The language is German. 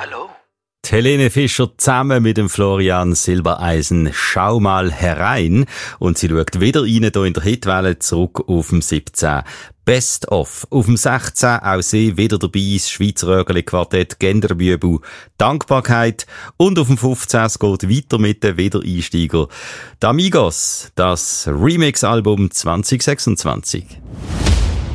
Hallo? Die Helene Fischer zusammen mit dem Florian Silbereisen «Schau mal herein» und sie schaut wieder rein hier in der Hitwelle zurück auf dem 17. Best of. Auf dem 16 auch sie wieder dabei, das Schweizer Rögerli-Quartett Genderbübu «Dankbarkeit» und auf dem 15 es geht weiter mit den Wiedereinsteiger «Amigos», das Remix-Album 2026.